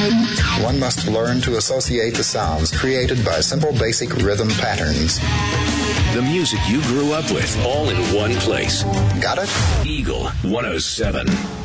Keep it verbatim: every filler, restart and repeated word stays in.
One must learn to associate the sounds created by simple basic rhythm patterns. The music you grew up with, all in one place. Got it? Eagle one oh seven.